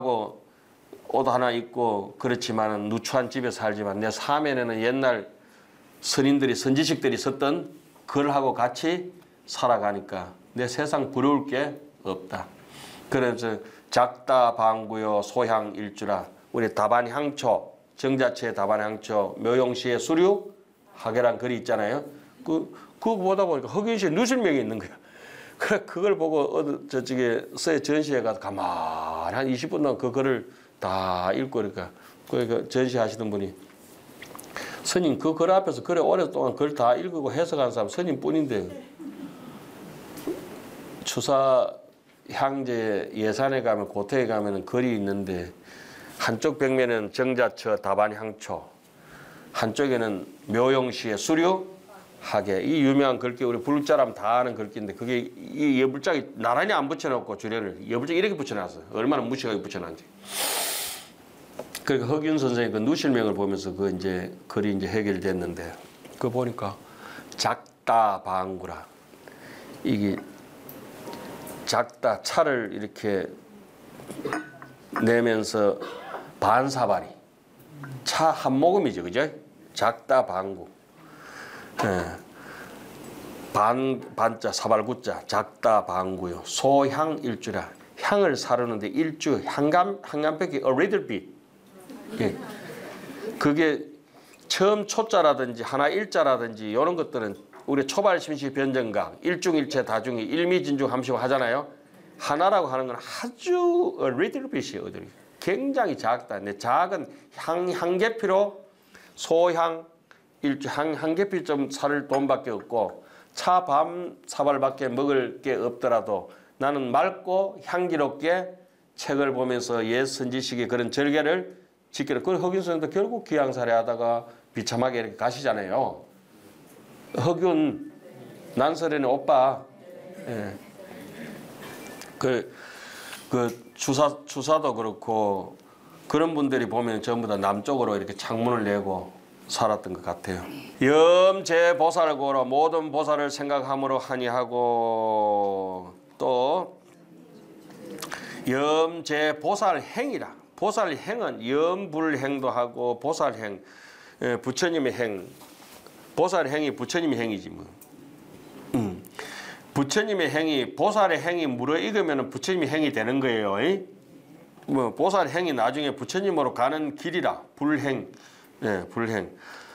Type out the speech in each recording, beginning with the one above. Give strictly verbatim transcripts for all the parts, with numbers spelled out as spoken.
옷 하나 입고 그렇지만은 누추한 집에 살지만 내 사면에는 옛날 선인들이 선지식들이 썼던 글하고 같이 살아가니까 내 세상 부러울 게 없다. 그래서 작다 방구요 소향 일주라. 우리 다반향초 정자체의 다반향초 묘용시의 수류 하계란 글이 있잖아요. 그 그거 보다 보니까 허균시에 누실명이 있는 거야. 그래 그걸 보고 어디 저쪽에 서해 전시회 가서 가만히 한 이십 분 동안 그 글을 다 읽고 그러니까 그 전시하시던 분이 스님 그 글 앞에서 그래 오랫동안 글 다 읽고 해석한 사람 스님뿐인데 추사 향제 예산에 가면 고태에 가면은 글이 있는데 한쪽 벽면에는 정자처 다반향초 한쪽에는 묘용시의 수류 하계 이 유명한 글귀 우리 불자라면 다 아는 글귀인데 그게 이 여불짝이 나란히 안 붙여놓고 주례를 여불짝 이렇게 붙여놨어요. 얼마나 무식하게 붙여놨는지. 그러니까 허균 선생님 그 누실명을 보면서 그 이제 글이 이제 해결됐는데 그거 보니까 작다 방구라 이게 작다 차를 이렇게 내면서 반사발이 차 한 모금이죠, 그죠? 작다 방구. 예. 반 반자 사발구자 작다 방구요 소향 일주라 향을 사르는데 일주 향감 향감백이 a little bit. 예. 그게 처음 초자라든지 하나 일자라든지 이런 것들은 우리 초발심시 변정각 일중일체 다중이 일미진중 함시고 하잖아요. 하나라고 하는 건 아주 a little bit이에요. 굉장히 작다. 근데 작은 향 향계피로 소향 일주 한, 한 개피 좀 살 돈밖에 없고 차 밤 사발밖에 먹을 게 없더라도 나는 맑고 향기롭게 책을 보면서 옛 선지식의 그런 절개를 지키는 그 허균 선생도 결국 귀양살이 하다가 비참하게 이렇게 가시잖아요. 허균 난설에는 오빠 예. 그, 그 주사, 주사도 그렇고 그런 분들이 보면 전부 다 남쪽으로 이렇게 창문을 내고 살았던 것 같아요. 염제 보살고로 모든 보살을 생각함으로 하니하고 또 염제 보살행이라 보살행은 염불행도 하고 보살행 부처님의 행 보살행이 부처님의 행이지 뭐. 음. 부처님의 행이 보살의 행이 무르익으면 부처님의 행이 되는 거예요. 이? 뭐 보살행이 나중에 부처님으로 가는 길이라 불행. 네, 불행.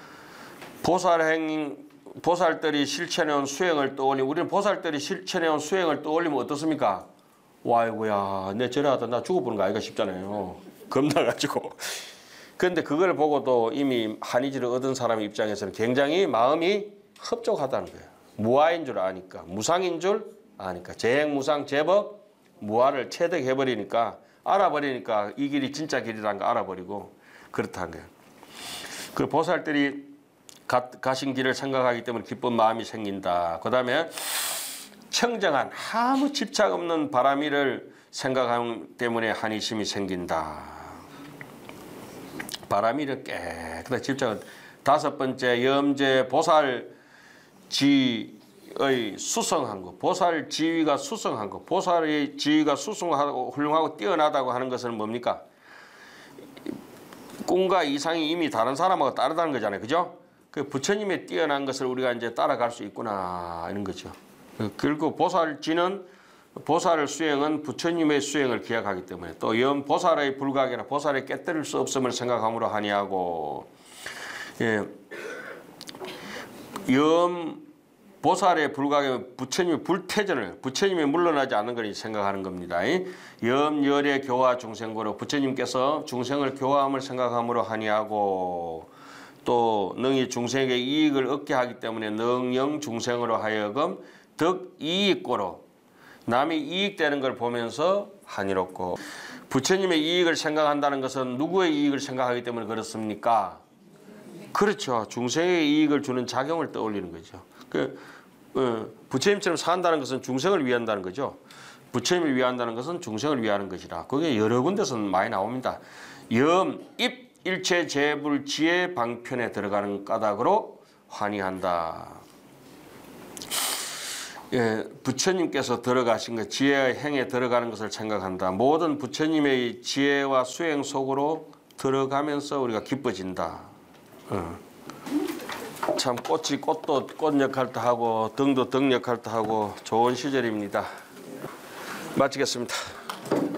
보살행, 보살들이 실천해온 수행을 떠올리면, 우리는 보살들이 실천해온 수행을 떠올리면 어떻습니까? 와, 아이고야, 내 저래하다 나 죽어보는 거 아이가 싶잖아요. 겁나가지고. 그런데 그걸 보고도 이미 한의지를 얻은 사람 입장에서는 굉장히 마음이 흡족하다는 거예요. 무아인 줄 아니까, 무상인 줄 아니까, 재행무상, 제법, 무아를 체득해버리니까, 알아버리니까 이 길이 진짜 길이라는 거 알아버리고 그렇다는 거예요. 그 보살들이 가, 가신 길을 생각하기 때문에 기쁜 마음이 생긴다. 그 다음에 청정한 아무 집착 없는 바람이를 생각하기 때문에 한의심이 생긴다. 바람이를 깨끗하게 집착은 다섯 번째 염제 보살 지의 수성한 것. 보살 지위가 수성한 것. 보살의 지위가 수성하고 훌륭하고 뛰어나다고 하는 것은 뭡니까? 꿈과 이상이 이미 다른 사람하고 다르다는 거잖아요. 그죠? 그 부처님의 뛰어난 것을 우리가 이제 따라갈 수 있구나. 이런 거죠. 결국 보살지는 보살 수행은 부처님의 수행을 기약하기 때문에 또 염 보살의 불각이나 보살의 깨뜨릴 수 없음을 생각함으로 하니하고 예. 염 보살의 불각이면 부처님의 불태전을 부처님이 물러나지 않는 걸 생각하는 겁니다. 염열의 교화 중생고로 부처님께서 중생을 교화함을 생각함으로 하니하고 또 능히 중생에게 이익을 얻게 하기 때문에 능영 중생으로 하여금 덕이익고로 남이 이익되는 걸 보면서 한이롭고 부처님의 이익을 생각한다는 것은 누구의 이익을 생각하기 때문에 그렇습니까? 그렇죠. 중생에게 이익을 주는 작용을 떠올리는 거죠. 그 어, 부처님처럼 산다는 것은 중생을 위한다는 거죠. 부처님을 위한다는 것은 중생을 위하는 것이라. 그게 여러 군데서 많이 나옵니다. 염, 입, 일체 재불, 지혜, 방편에 들어가는 까닭으로 환희한다. 예, 부처님께서 들어가신 것, 지혜와 행에 들어가는 것을 생각한다. 모든 부처님의 지혜와 수행 속으로 들어가면서 우리가 기뻐진다. 어. 참 꽃이 꽃도 꽃 역할도 하고 등도 등 역할도 하고 좋은 시절입니다. 마치겠습니다.